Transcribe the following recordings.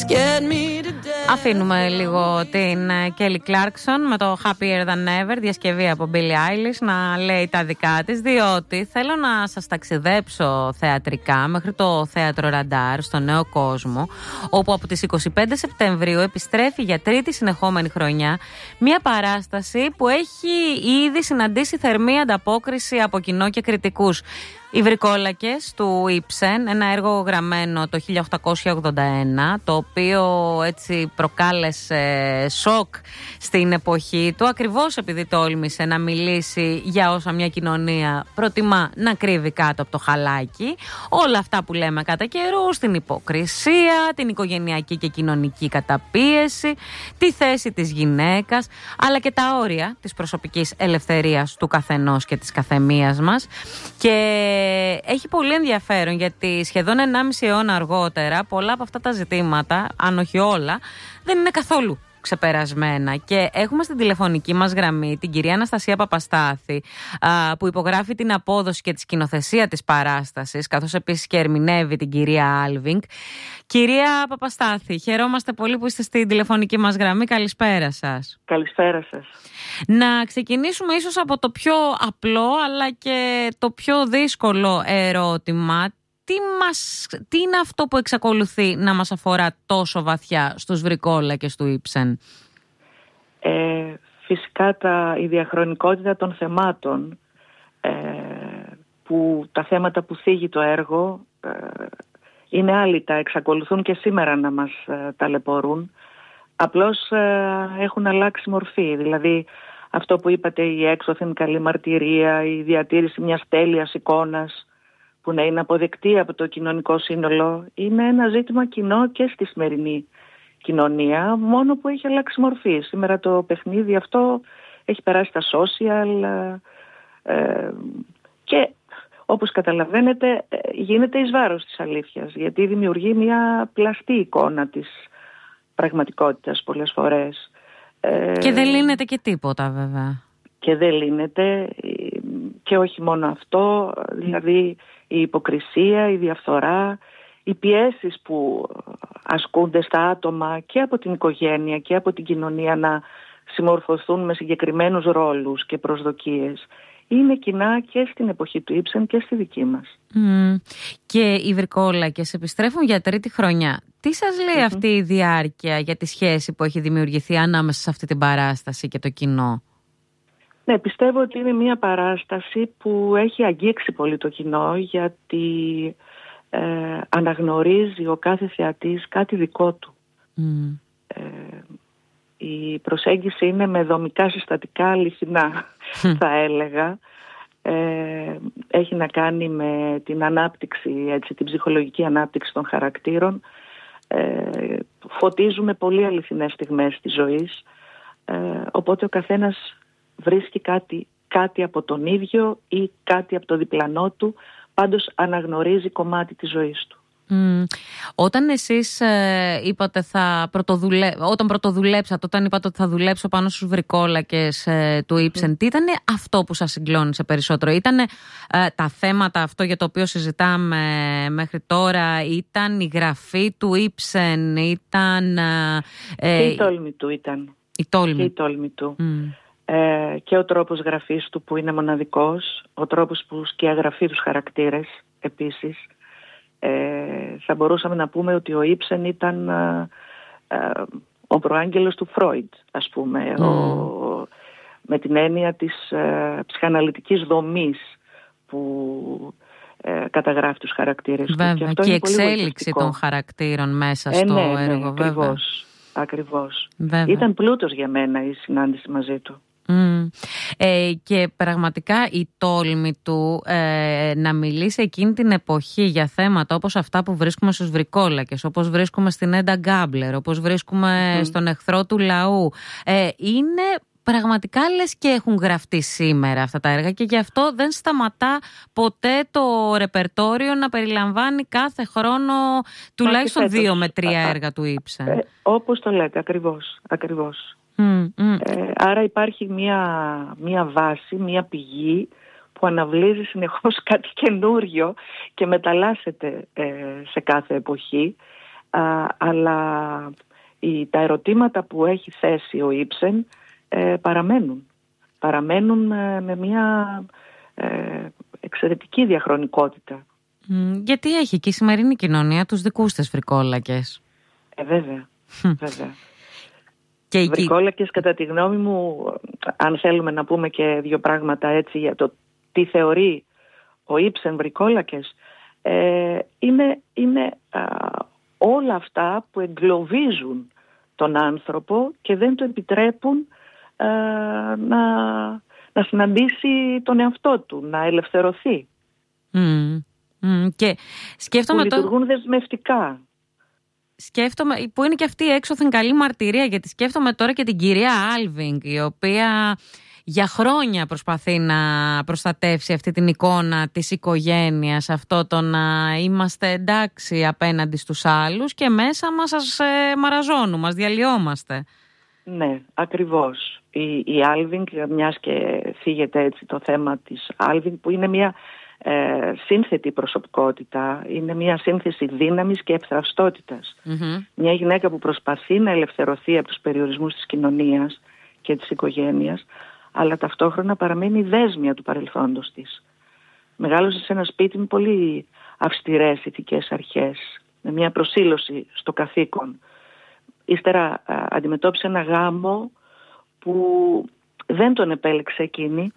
Αφήνουμε λίγο την Kelly Clarkson με το Happier Than Ever, διασκευή από Billie Eilish, να λέει τα δικά της, διότι θέλω να σας ταξιδέψω θεατρικά μέχρι το Θέατρο Ραντάρ στο Νέο Κόσμο, όπου από τις 25 Σεπτεμβρίου επιστρέφει για τρίτη συνεχόμενη χρονιά μια παράσταση που έχει ήδη συναντήσει θερμή ανταπόκριση από κοινό και κριτικούς. Οι Βρικόλακες του Ibsen, ένα έργο γραμμένο το 1881, το οποίο έτσι προκάλεσε σοκ στην εποχή του, ακριβώς επειδή τόλμησε να μιλήσει για όσα μια κοινωνία προτιμά να κρύβει κάτω από το χαλάκι. Όλα αυτά που λέμε κατά καιρούς, την υποκρισία, την οικογενειακή και κοινωνική καταπίεση, τη θέση της γυναίκας, αλλά και τα όρια της προσωπικής ελευθερίας του καθενός και της καθεμίας μας. Και έχει πολύ ενδιαφέρον, γιατί σχεδόν 1,5 αιώνα αργότερα πολλά από αυτά τα ζητήματα, αν όχι όλα, δεν είναι καθόλου ξεπερασμένα. Και έχουμε στην τηλεφωνική μας γραμμή την κυρία Αναστασία Παπαστάθη, που υπογράφει την απόδοση και τη σκηνοθεσία της παράστασης, καθώς επίσης και ερμηνεύει την κυρία Άλβινγκ. Κυρία Παπαστάθη, χαιρόμαστε πολύ που είστε στην τηλεφωνική μας γραμμή. Καλησπέρα σας. Καλησπέρα σας. Να ξεκινήσουμε ίσως από το πιο απλό αλλά και το πιο δύσκολο ερώτημα. Τι είναι αυτό που εξακολουθεί να μας αφορά τόσο βαθιά στους Βρικόλακες του Ibsen? Φυσικά η διαχρονικότητα των θεμάτων, που τα θέματα που θίγει το έργο είναι άλυτα, εξακολουθούν και σήμερα να μας ταλαιπωρούν. Απλώς έχουν αλλάξει μορφή. Δηλαδή αυτό που είπατε, η έξωθεν καλή μαρτυρία, η διατήρηση μιας τέλειας εικόνας που να είναι αποδεκτή από το κοινωνικό σύνολο, είναι ένα ζήτημα κοινό και στη σημερινή κοινωνία, μόνο που έχει αλλάξει μορφή. Σήμερα το παιχνίδι αυτό έχει περάσει στα social και όπως καταλαβαίνετε γίνεται εις βάρος της αλήθειας, γιατί δημιουργεί μια πλαστή εικόνα της πραγματικότητας πολλές φορές. Και δεν λύνεται και τίποτα βέβαια. Και δεν λύνεται, και όχι μόνο αυτό, δηλαδή η υποκρισία, η διαφθορά, οι πιέσεις που ασκούνται στα άτομα και από την οικογένεια και από την κοινωνία να συμμορφωθούν με συγκεκριμένους ρόλους και προσδοκίες, είναι κοινά και στην εποχή του Ibsen και στη δική μας. Και οι Βρικόλακες επιστρέφουν για τρίτη χρονιά. Τι σας λέει αυτή η διάρκεια για τη σχέση που έχει δημιουργηθεί ανάμεσα σε αυτή την παράσταση και το κοινό? Ναι, πιστεύω ότι είναι μια παράσταση που έχει αγγίξει πολύ το κοινό, γιατί αναγνωρίζει ο κάθε θεατής κάτι δικό του. Η προσέγγιση είναι με δομικά συστατικά αληθινά, θα έλεγα. Έχει να κάνει με την ανάπτυξη, έτσι, την ψυχολογική ανάπτυξη των χαρακτήρων. Φωτίζουμε πολύ αληθινές στιγμές της ζωής, οπότε ο καθένας βρίσκει κάτι από τον ίδιο ή κάτι από το διπλανό του, πάντως αναγνωρίζει κομμάτι της ζωής του. Όταν εσείς είπατε όταν πρωτοδουλέψατε, όταν είπατε ότι θα δουλέψω πάνω στους Βρικόλακες του Ibsen, τι ήταν αυτό που σας συγκλώνησε περισσότερο? Ήτανε τα θέματα αυτό για το οποίο συζητάμε μέχρι τώρα, ήταν η γραφή του Ibsen, ήταν... Και η τόλμη του ήταν. Και η τόλμη του. Και ο τρόπος γραφής του που είναι μοναδικός, ο τρόπος που σκιαγραφεί τους χαρακτήρες επίσης. Θα μπορούσαμε να πούμε ότι ο Ibsen ήταν ο προάγγελος του Φρόιντ, ας πούμε, με την έννοια της ψυχαναλυτικής δομής που καταγράφει τους χαρακτήρες. Βέβαια, και η εξέλιξη των χαρακτήρων μέσα στο έργο. Ακριβώς. Ήταν πλούτος για μένα η συνάντηση μαζί του. Και πραγματικά η τόλμη του να μιλήσει εκείνη την εποχή για θέματα όπως αυτά που βρίσκουμε στους Βρικόλακες, όπως βρίσκουμε στην Έντα Γκάμπλερ, όπως βρίσκουμε στον Εχθρό του Λαού, είναι πραγματικά λες και έχουν γραφτεί σήμερα αυτά τα έργα, και γι' αυτό δεν σταματά ποτέ το ρεπερτόριο να περιλαμβάνει κάθε χρόνο τουλάχιστον 2 με 3 έργα του Ibsen. Όπως το λέτε, ακριβώς. Άρα υπάρχει μια βάση, μια πηγή που αναβλύζει συνεχώς κάτι καινούριο και μεταλλάσσεται σε κάθε εποχή. αλλά τα ερωτήματα που έχει θέσει ο Ήψεν παραμένουν με μια εξαιρετική διαχρονικότητα. Γιατί έχει και η σημερινή κοινωνία τους δικούς της βρικόλακες. Βέβαια. Και βρικόλακες, κατά τη γνώμη μου, αν θέλουμε να πούμε και δύο πράγματα έτσι για το τι θεωρεί ο Ήψεν βρικόλακες, είναι όλα αυτά που εγκλωβίζουν τον άνθρωπο και δεν του επιτρέπουν να συναντήσει τον εαυτό του, να ελευθερωθεί. Και σκέφτομαι που λειτουργούν δεσμευτικά. Σκέφτομαι, που είναι και αυτή η έξωθεν καλή μαρτυρία, γιατί σκέφτομαι τώρα και την κυρία Άλβινγκ, η οποία για χρόνια προσπαθεί να προστατεύσει αυτή την εικόνα της οικογένειας, αυτό το να είμαστε εντάξει απέναντι στους άλλους και μέσα μας μαραζώνουμε, μας διαλυόμαστε. Ναι, ακριβώς. Η Άλβινγκ, μιας και φύγεται έτσι το θέμα της Άλβινγκ, που είναι μια σύνθετη προσωπικότητα, είναι μια σύνθεση δύναμης και ευθραυστότητας. Μια γυναίκα που προσπαθεί να ελευθερωθεί από τους περιορισμούς της κοινωνίας και της οικογένειας, αλλά ταυτόχρονα παραμένει δέσμια του παρελθόντος της. Μεγάλωσε σε ένα σπίτι με πολύ αυστηρές ηθικές αρχές, με μια προσήλωση στο καθήκον. Ύστερα αντιμετώπισε ένα γάμο που δεν τον επέλεξε εκείνη.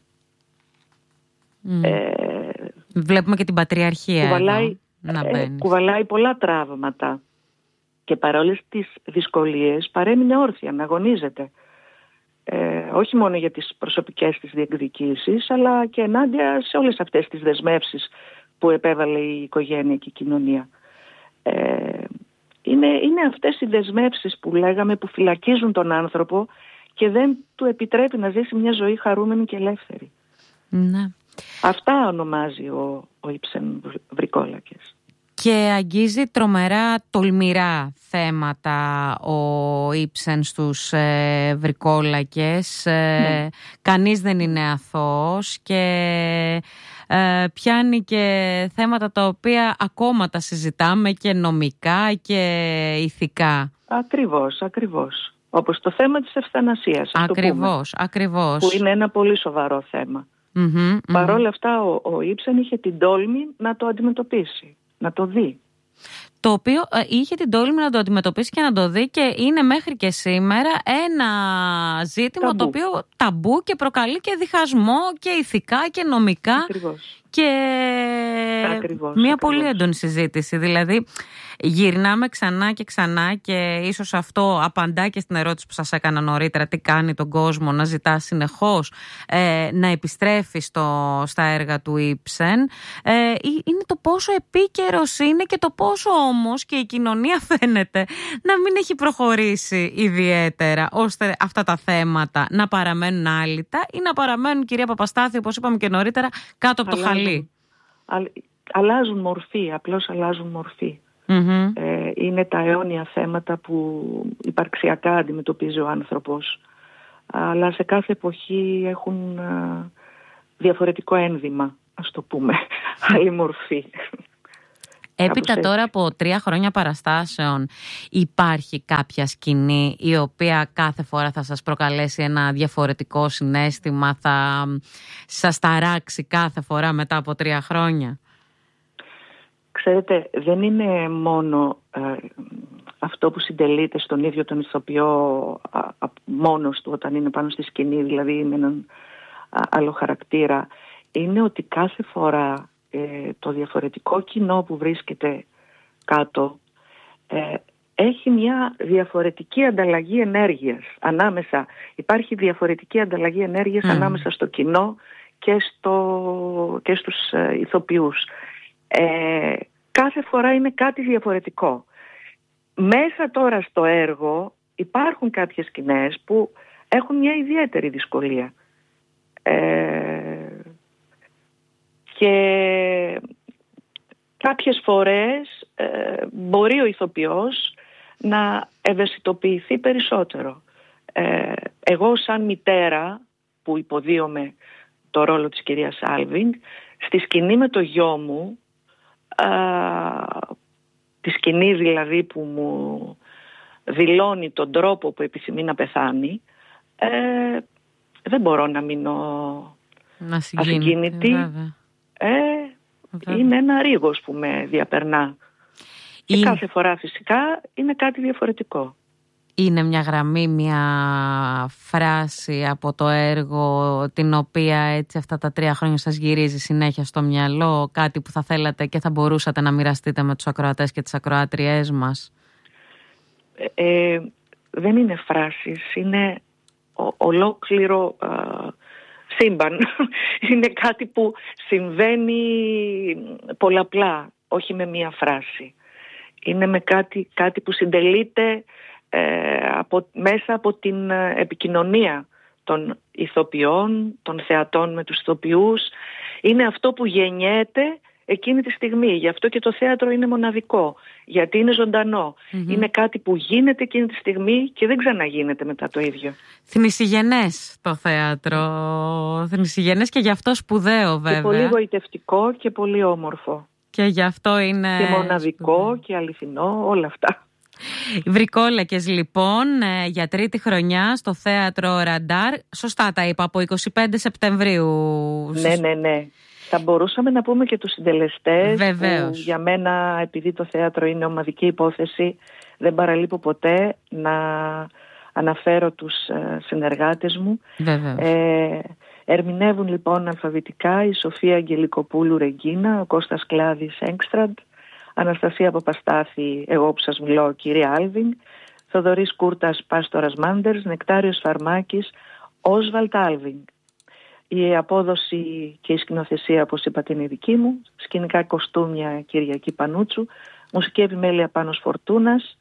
Βλέπουμε και την πατριαρχία κουβαλάει πολλά τραύματα και παρόλες τις δυσκολίες παρέμεινε όρθια να αγωνίζεται, όχι μόνο για τις προσωπικές της διεκδικήσεις, αλλά και ενάντια σε όλες αυτές τις δεσμεύσεις που επέβαλε η οικογένεια και η κοινωνία. Είναι αυτές οι δεσμεύσεις που λέγαμε, που φυλακίζουν τον άνθρωπο και δεν του επιτρέπει να ζήσει μια ζωή χαρούμενη και ελεύθερη. Ναι. Αυτά ονομάζει ο Ήψεν βρικόλακες. Και αγγίζει τρομερά τολμηρά θέματα ο Ήψεν στους βρικόλακες. Ναι. Κανείς δεν είναι αθώος και πιάνει και θέματα τα οποία ακόμα τα συζητάμε και νομικά και ηθικά. Ακριβώς. Όπως το θέμα της ευθανασίας. Ακριβώς. Που είναι ένα πολύ σοβαρό θέμα. Παρ' όλα αυτά ο Ήψεν είχε την τόλμη να το αντιμετωπίσει, να το δει. Το οποίο είχε την τόλμη να το αντιμετωπίσει και να το δει και είναι μέχρι και σήμερα ένα ζήτημα το οποίο ταμπού και προκαλεί και διχασμό και ηθικά και νομικά. Ακριβώς. Και μια πολύ έντονη συζήτηση. Δηλαδή γυρνάμε ξανά και ξανά και ίσως αυτό απαντά και στην ερώτηση που σας έκανα νωρίτερα, τι κάνει τον κόσμο να ζητά συνεχώς να επιστρέφει στα έργα του Ήψεν. Είναι το πόσο επίκαιρος είναι και το πόσο όμως και η κοινωνία φαίνεται να μην έχει προχωρήσει ιδιαίτερα ώστε αυτά τα θέματα να παραμένουν άλυτα ή να παραμένουν, κυρία Παπαστάθη, όπως είπαμε και νωρίτερα, κάτω από το χαλί. Αλλάζουν μορφή, απλώς αλλάζουν μορφή. Είναι τα αιώνια θέματα που υπαρξιακά αντιμετωπίζει ο άνθρωπος, αλλά σε κάθε εποχή έχουν διαφορετικό ένδυμα, ας το πούμε, άλλη μορφή. Έπειτα τώρα από 3 χρόνια παραστάσεων υπάρχει κάποια σκηνή η οποία κάθε φορά θα σας προκαλέσει ένα διαφορετικό συναίσθημα, θα σας ταράξει κάθε φορά μετά από 3 χρόνια? Ξέρετε, δεν είναι μόνο αυτό που συντελείται στον ίδιο τον ηθοποιό μόνος του όταν είναι πάνω στη σκηνή, δηλαδή με έναν άλλο χαρακτήρα. Είναι ότι κάθε φορά το διαφορετικό κοινό που βρίσκεται κάτω έχει μια διαφορετική ανταλλαγή ενέργειας ανάμεσα. Υπάρχει διαφορετική ανταλλαγή ενέργειας ανάμεσα στο κοινό και στους ηθοποιούς. Κάθε φορά είναι κάτι διαφορετικό. Μέσα τώρα στο έργο υπάρχουν κάποιες σκηνές που έχουν μια ιδιαίτερη δυσκολία. Και κάποιες φορές μπορεί ο ηθοποιός να ευαισθητοποιηθεί περισσότερο. Εγώ σαν μητέρα που υποδίωμαι το ρόλο της κυρίας Άλβινγκ, στη σκηνή με το γιο μου τη σκηνή δηλαδή που μου δηλώνει τον τρόπο που επιθυμεί να πεθάνει, δεν μπορώ να μείνω ασυγκίνητη. Είναι ένα ρίγος που με διαπερνά. Και κάθε φορά φυσικά είναι κάτι διαφορετικό. Είναι μια γραμμή, μια φράση από το έργο την οποία έτσι αυτά τα 3 χρόνια σας γυρίζει συνέχεια στο μυαλό, κάτι που θα θέλατε και θα μπορούσατε να μοιραστείτε με τους ακροατές και τις ακροάτριές μας? Δεν είναι φράσεις, είναι ολόκληρο σύμπαν. Είναι κάτι που συμβαίνει πολλαπλά, όχι με μία φράση. Είναι με κάτι που συντελείται μέσα από την επικοινωνία των ηθοποιών, των θεατών με τους ηθοποιούς. Είναι αυτό που γεννιέται εκείνη τη στιγμή. Γι' αυτό και το θέατρο είναι μοναδικό, γιατί είναι ζωντανό. Είναι κάτι που γίνεται εκείνη τη στιγμή και δεν ξαναγίνεται μετά το ίδιο. Θνησιγενές το θέατρο, θνησιγενές και γι' αυτό σπουδαίο βέβαια. Και πολύ γοητευτικό και πολύ όμορφο. Και γι' αυτό είναι και μοναδικό και αληθινό, όλα αυτά. Βρικόλακες λοιπόν για 3η χρονιά στο θέατρο Ραντάρ. Σωστά τα είπα, από 25 Σεπτεμβρίου. Ναι. Θα μπορούσαμε να πούμε και τους συντελεστές. Βεβαίως. Που για μένα, επειδή το θέατρο είναι ομαδική υπόθεση, δεν παραλείπω ποτέ να αναφέρω τους συνεργάτες μου. Ερμηνεύουν λοιπόν αλφαβητικά η Σοφία Αγγελικοπούλου Ρεγκίνα, ο Κώστας Κλάδης Έγκστραντ, Αναστασία Παπαστάθη, εγώ που σας μιλώ, κυρία Άλβινγκ, Θοδωρής Κούρτας, Πάστορας Μάντερς, Νεκτάριος Φαρμάκης, Όσβαλτ Άλβινγκ. Η απόδοση και η σκηνοθεσία, όπως είπατε, είναι η δική μου. Σκηνικά κοστούμια Κυριακή Πανούτσου, μουσική επιμέλεια Πάνος Φορτούνας.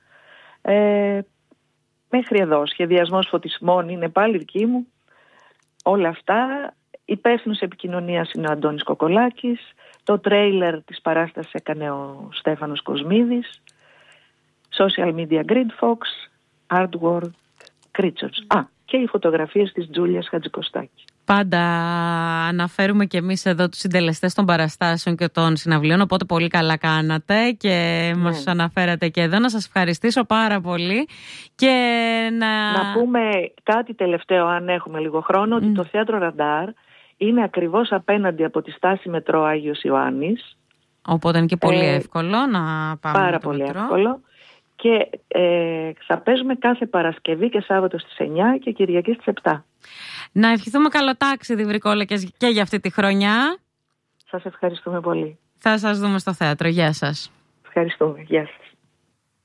Μέχρι εδώ, σχεδιασμός φωτισμών είναι πάλι δική μου. Όλα αυτά. Υπεύθυνος επικοινωνίας είναι ο Αντώνης Κοκολάκης. Το τρέιλερ της παράστασης έκανε ο Στέφανος Κοσμίδης. Social media Grid Fox, Artwork Creatures. Και οι φωτογραφίες της Τζούλιας Χατζικοστάκη. Πάντα αναφέρουμε και εμείς εδώ τους συντελεστές των παραστάσεων και των συναυλίων, οπότε πολύ καλά κάνατε και μας αναφέρατε και εδώ. Να σας ευχαριστήσω πάρα πολύ και να πούμε κάτι τελευταίο, αν έχουμε λίγο χρόνο, ότι το θέατρο Ραντάρ είναι ακριβώς απέναντι από τη στάση μετρό Άγιος Ιωάννης. Οπότε είναι και πολύ εύκολο να πάμε. Πάρα πολύ εύκολο. Και θα παίζουμε κάθε Παρασκευή και Σάββατο στις 9 και Κυριακή στις 7. Να ευχηθούμε καλό τάξιδι, Βρικόλακες, και για αυτή τη χρονιά. Σας ευχαριστούμε πολύ. Θα σας δούμε στο θέατρο. Γεια σας. Ευχαριστούμε. Γεια σας.